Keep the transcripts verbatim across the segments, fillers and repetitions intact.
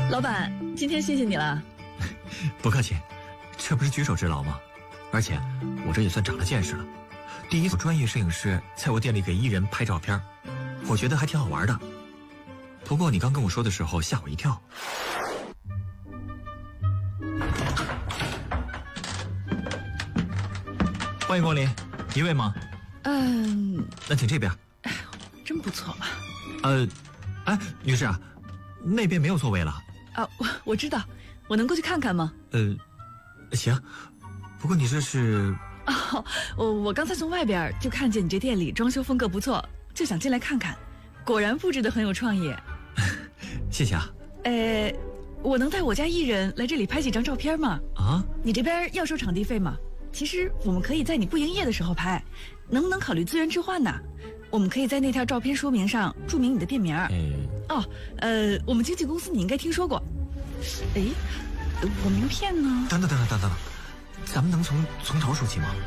老板，今天谢谢你了。 不客气，这不是举手之劳吗？而且我这也算长了见识了，第一组专业摄影师在我店里给艺人拍照片，我觉得还挺好玩的。不过你刚跟我说的时候吓我一跳。欢迎光临，一位吗？ 嗯， 那请这边。 哎，真不错嘛。 呃，哎，女士啊，那边没有座位了。 啊，我我知道，我能过去看看吗？ 呃，行。不过你这是…… 哦，我我刚才从外边就看见你这店里装修风格不错，就想进来看看。果然布置得很有创意。 谢谢啊。 呃，我能带我家艺人来这里拍几张照片吗？ 啊？你这边要收场地费吗？其实我们可以在你不营业的时候拍，能不能考虑资源置换呢？我们可以在那条照片说明上注明你的店名。 哎， 哦，呃，我们经纪公司你应该听说过。哎，我名片呢？ 等等等等等等，咱们能从从头说起吗？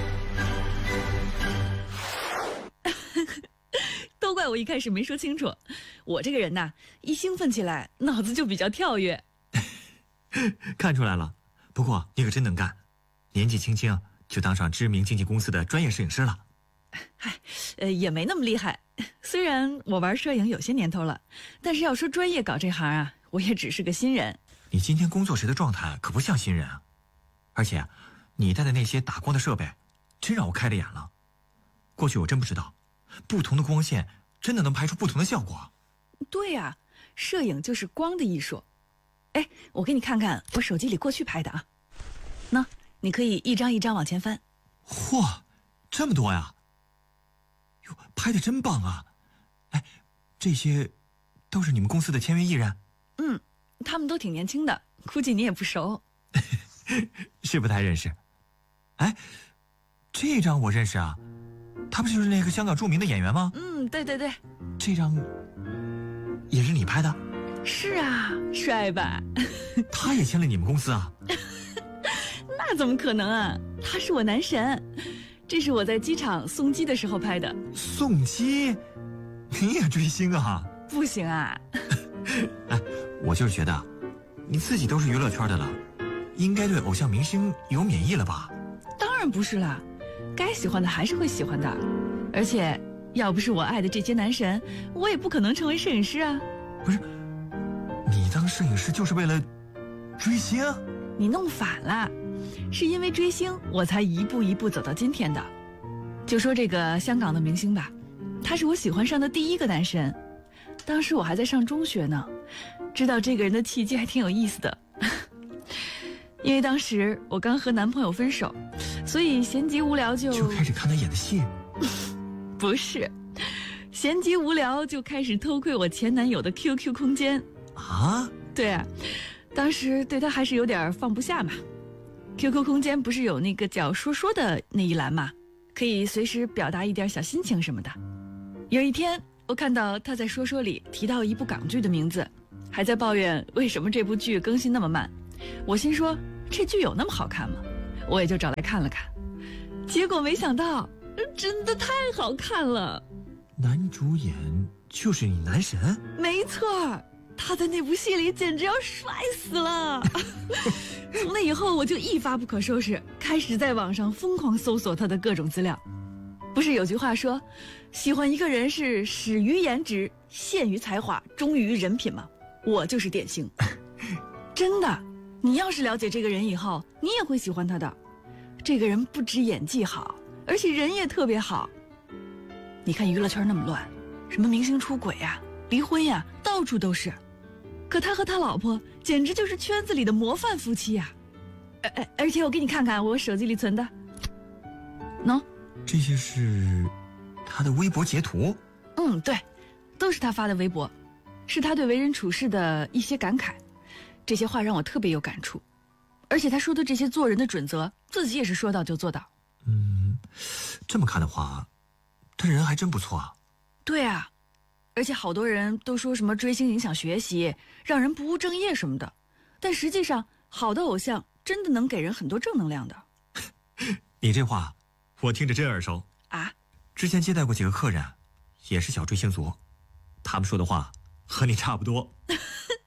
都怪我一开始没说清楚，我这个人呐，一兴奋起来，脑子就比较跳跃。 看出来了，不过你可真能干，年纪轻轻就当上知名经纪公司的专业摄影师了。 嗨，呃，也没那么厉害。虽然我玩摄影有些年头了，但是要说专业搞这行啊，我也只是个新人。 你今天工作时的状态可不像新人啊，而且你带的那些打光的设备，真让我开了眼了。过去我真不知道，不同的光线真的能拍出不同的效果。 对呀、啊，摄影就是光的艺术。哎，我给你看看我手机里过去拍的啊。那你可以一张一张往前翻。 嚯，这么多呀！哟，拍的真棒啊！哎，这些都是你们公司的签约艺人？ 嗯，他们都挺年轻的，估计你也不熟。 是不太认识。哎，这张我认识啊，他不就是那个香港著名的演员吗？ 嗯，对对对。 这张也是你拍的？ 是啊，帅吧？ 他也签了你们公司啊？ 那怎么可能啊，他是我男神。这是我在机场送机的时候拍的。 送机？你也追星啊？ 不行啊。 哎，我就是觉得你自己都是娱乐圈的了，应该对偶像明星有免疫了吧？ 当然不是啦，该喜欢的还是会喜欢的。而且要不是我爱的这些男神，我也不可能成为摄影师啊。 不是，你当摄影师就是为了追星？ 你弄反了，是因为追星我才一步一步走到今天的。就说这个香港的明星吧，他是我喜欢上的第一个男神。当时我还在上中学呢，知道这个人的契机还挺有意思的。因为当时我刚和男朋友分手，所以闲极无聊就就开始看他演的戏。 不是，闲极无聊就开始偷窥我前男友的 Q Q 空间啊。 对啊，当时对他还是有点放不下嘛。Q Q 空间不是有那个叫说说的那一栏嘛，可以随时表达一点小心情什么的。有一天我看到他在说说里提到一部港剧的名字，还在抱怨为什么这部剧更新那么慢。我心说这剧有那么好看吗？我也就找来看了看，结果没想到真的太好看了。 男主演就是你男神？ 没错，他在那部戏里简直要帅死了。从那以后我就一发不可收拾，开始在网上疯狂搜索他的各种资料。不是有句话说，喜欢一个人是始于颜值，陷于才华，忠于人品吗？我就是典型。真的，你要是了解这个人以后，你也会喜欢他的。这个人不止演技好，而且人也特别好。你看娱乐圈那么乱，什么明星出轨呀、离婚呀，到处都是。可他和他老婆简直就是圈子里的模范夫妻呀、啊！而而且我给你看看我手机里存的，喏， 这些是他的微博截图。 嗯，对，都是他发的微博，是他对为人处事的一些感慨。这些话让我特别有感触，而且他说的这些做人的准则，自己也是说到就做到。 嗯，这么看的话，他人还真不错啊。 对啊，而且好多人都说什么追星影响学习，让人不务正业什么的，但实际上好的偶像真的能给人很多正能量的。 你这话我听着真耳熟啊！ 之前接待过几个客人，也是小追星族，他们说的话和你差不多。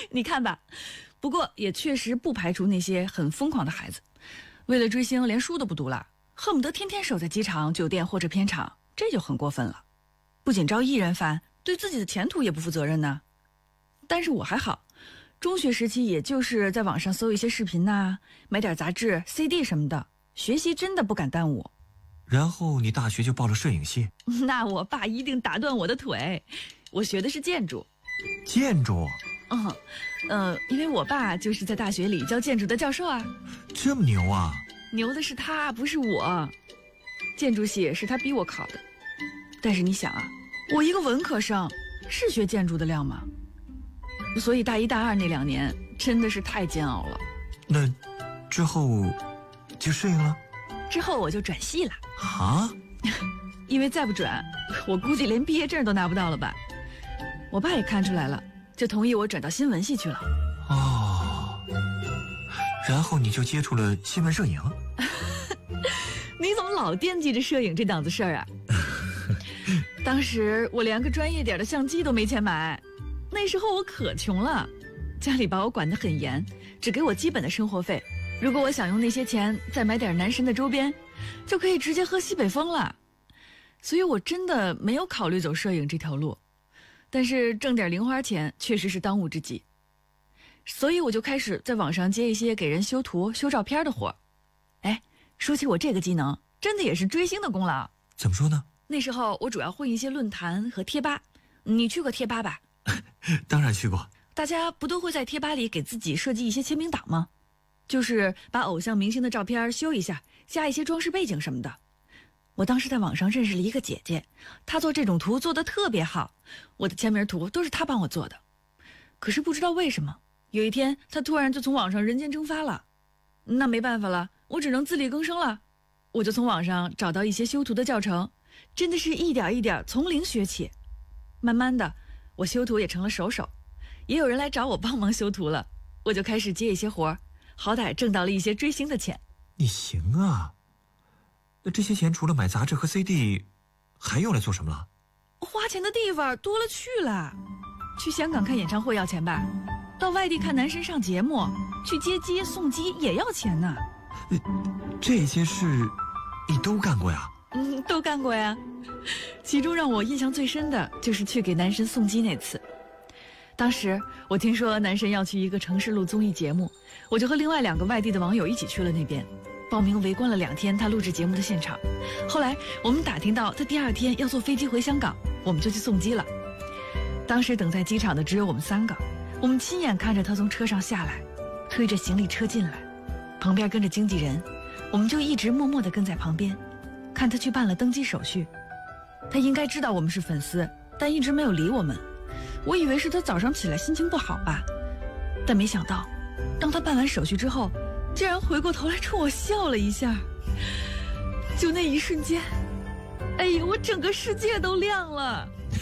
你看吧，不过也确实不排除那些很疯狂的孩子，为了追星连书都不读了，恨不得天天守在机场、酒店或者片场，这就很过分了。不仅招艺人烦，对自己的前途也不负责任呢。但是我还好，中学时期也就是在网上搜一些视频呐，买点杂志、C D 什么的，学习真的不敢耽误。 然后你大学就报了摄影系？ 那我爸一定打断我的腿。我学的是建筑。 建筑？ 嗯，呃，因为我爸就是在大学里教建筑的教授啊。 这么牛啊？ 牛的是他，不是我。建筑系是他逼我考的。但是你想啊，我一个文科生，是学建筑的料吗？所以大一大二那两年真的是太煎熬了。 那之后就适应了？ 之后我就转系了。 啊？ 因为再不转，我估计连毕业证都拿不到了吧。我爸也看出来了，就同意我转到新闻系去了。 哦，然后你就接触了新闻摄影？ 你怎么老惦记着摄影这档子事儿啊？当时我连个专业点的相机都没钱买，那时候我可穷了，家里把我管得很严，只给我基本的生活费。如果我想用那些钱再买点男神的周边，就可以直接喝西北风了。所以我真的没有考虑走摄影这条路，但是挣点零花钱确实是当务之急。所以我就开始在网上接一些给人修图、修照片的活。哎，说起我这个技能，真的也是追星的功劳。 怎么说呢？ 那时候我主要混一些论坛和贴吧。你去过贴吧吧？ 当然去过。 大家不都会在贴吧里给自己设计一些签名档吗？就是把偶像明星的照片修一下，加一些装饰背景什么的。我当时在网上认识了一个姐姐，她做这种图做得特别好，我的签名图都是她帮我做的。可是不知道为什么，有一天她突然就从网上人间蒸发了。那没办法了，我只能自力更生了。我就从网上找到一些修图的教程，真的是一点一点从零学起。慢慢的，我修图也成了手手，也有人来找我帮忙修图了，我就开始接一些活，好歹挣到了一些追星的钱。 你行啊，那这些钱除了买杂志和 C D， 还用来做什么了？ 花钱的地方多了去了，去香港看演唱会要钱吧，到外地看男神上节目，去接机送机也要钱呢。 这些事你都干过呀？ 嗯，都干过呀。其中让我印象最深的就是去给男神送机那次。当时我听说男神要去一个城市录综艺节目，我就和另外两个外地的网友一起去了那边，报名围观了两天他录制节目的现场。后来我们打听到他第二天要坐飞机回香港，我们就去送机了。当时等在机场的只有我们三个，我们亲眼看着他从车上下来，推着行李车进来，旁边跟着经纪人，我们就一直默默地跟在旁边，看他去办了登机手续。他应该知道我们是粉丝，但一直没有理我们。我以为是他早上起来心情不好吧，但没想到当他办完手续之后，竟然回过头来冲我笑了一下。就那一瞬间，哎呀，我整个世界都亮了。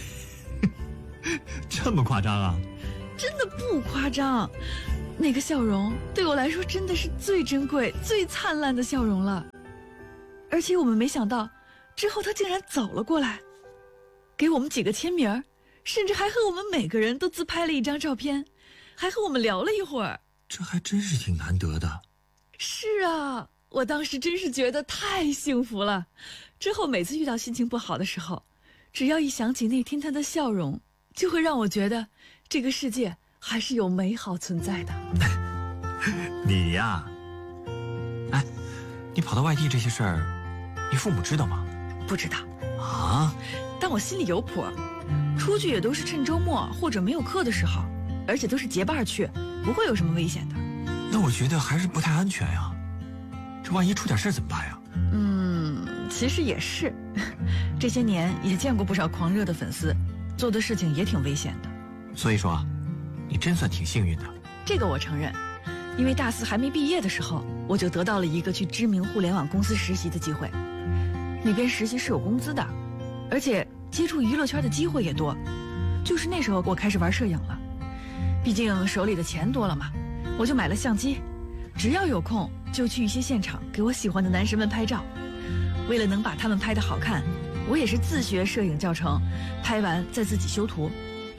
这么夸张啊？ 真的不夸张，那个笑容对我来说真的是最珍贵最灿烂的笑容了。而且我们没想到之后他竟然走了过来，给我们几个签名，甚至还和我们每个人都自拍了一张照片，还和我们聊了一会儿。 这还真是挺难得的。 是啊，我当时真是觉得太幸福了。之后每次遇到心情不好的时候，只要一想起那天他的笑容，就会让我觉得这个世界还是有美好存在的。 你呀，哎，你跑到外地这些事儿，你父母知道吗？ 不知道啊， 但我心里有谱，出去也都是趁周末或者没有课的时候，而且都是结伴去，不会有什么危险的。 那我觉得还是不太安全呀，这万一出点事怎么办呀？ 嗯，其实也是，这些年也见过不少狂热的粉丝，做的事情也挺危险的。 所以说，你真算挺幸运的。 这个我承认，因为大四还没毕业的时候，我就得到了一个去知名互联网公司实习的机会。那边实习是有工资的，而且接触娱乐圈的机会也多。就是那时候我开始玩摄影了，毕竟手里的钱多了嘛，我就买了相机，只要有空就去一些现场给我喜欢的男神们拍照。为了能把他们拍得好看，我也是自学摄影教程，拍完再自己修图。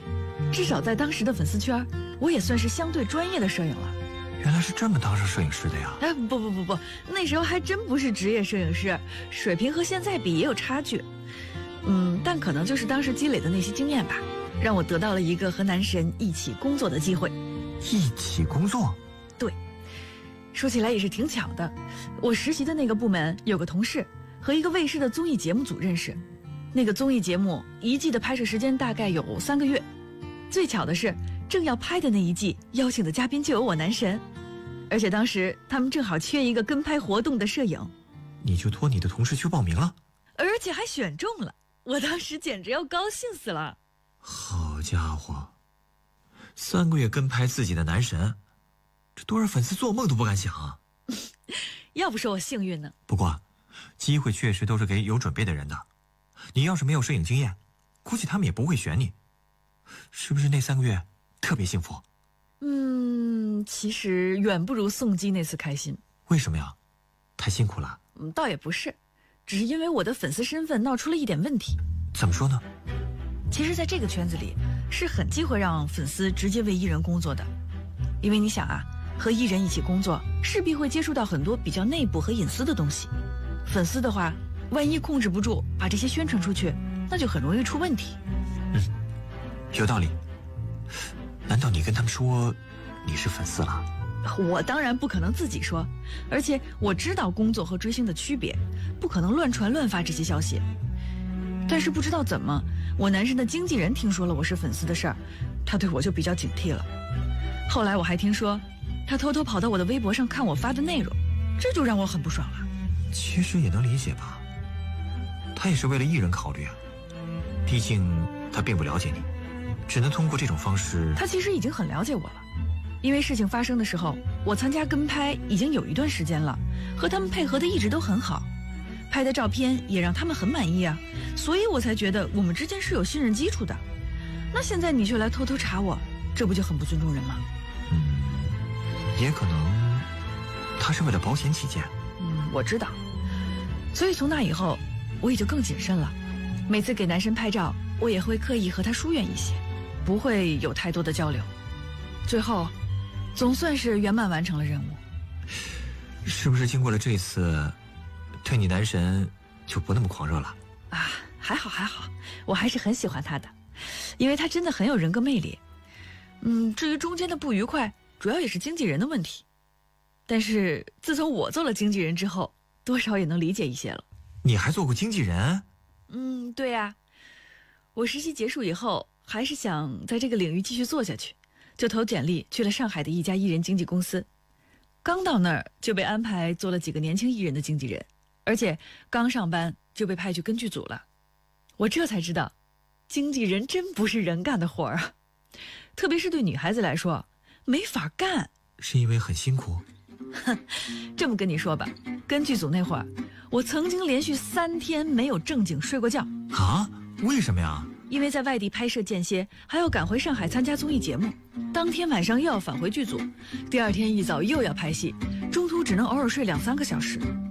至少在当时的粉丝圈，我也算是相对专业的摄影了。 原来是这么当上摄影师的呀！ 哎，不不不不，那时候还真不是职业摄影师，水平和现在比也有差距。嗯，但可能就是当时积累的那些经验吧，让我得到了一个和男神一起工作的机会。 一起工作？ 对，说起来也是挺巧的，我实习的那个部门有个同事和一个卫视的综艺节目组认识，那个综艺节目一季的拍摄时间大概有三个月，最巧的是正要拍的那一季邀请的嘉宾就有我男神，而且当时他们正好缺一个跟拍活动的摄影， 你就托你的同事去报名了， 而且还选中了，我当时简直要高兴死了。 好家伙，三个月跟拍自己的男神，这多少粉丝做梦都不敢想啊！ 要不说我幸运呢。 不过机会确实都是给有准备的人的，你要是没有摄影经验，估计他们也不会选你。是不是那三个月特别幸福？ 嗯，其实远不如宋基那次开心。 为什么呀？太辛苦了？ 嗯，倒也不是，只是因为我的粉丝身份闹出了一点问题。 怎么说呢？ 其实在这个圈子里是很忌讳让粉丝直接为艺人工作的，因为你想啊，和艺人一起工作势必会接触到很多比较内部和隐私的东西，粉丝的话万一控制不住把这些宣传出去，那就很容易出问题。 嗯，有道理。难道你跟他们说你是粉丝了？ 我当然不可能自己说，而且我知道工作和追星的区别，不可能乱传乱发这些消息。但是不知道怎么，我男神的经纪人听说了我是粉丝的事儿，他对我就比较警惕了。后来我还听说他偷偷跑到我的微博上看我发的内容，这就让我很不爽了。 其实也能理解吧，他也是为了艺人考虑啊，毕竟他并不了解你，只能通过这种方式。 他其实已经很了解我了，因为事情发生的时候，我参加跟拍已经有一段时间了，和他们配合的一直都很好，拍的照片也让他们很满意啊，所以我才觉得我们之间是有信任基础的。那现在你却来偷偷查我，这不就很不尊重人吗？ 嗯，也可能他是为了保险起见。 嗯，我知道，所以从那以后我也就更谨慎了，每次给男神拍照我也会刻意和他疏远一些，不会有太多的交流。最后总算是圆满完成了任务。 是不是经过了这次，对你男神就不那么狂热了？ 啊，还好还好，我还是很喜欢他的，因为他真的很有人格魅力。嗯，至于中间的不愉快，主要也是经纪人的问题。但是自从我做了经纪人之后，多少也能理解一些了。 你还做过经纪人？ 嗯，对呀。我实习结束以后，还是想在这个领域继续做下去，就投简历去了上海的一家艺人经纪公司。刚到那儿就被安排做了几个年轻艺人的经纪人，而且刚上班就被派去跟剧组了。我这才知道，经纪人真不是人干的活儿啊，特别是对女孩子来说，没法干。 是因为很辛苦？ 哼，这么跟你说吧，跟剧组那会儿，我曾经连续三天没有正经睡过觉。 啊？为什么呀？ 因为在外地拍摄间歇，还要赶回上海参加综艺节目，当天晚上又要返回剧组，第二天一早又要拍戏，中途只能偶尔睡两三个小时。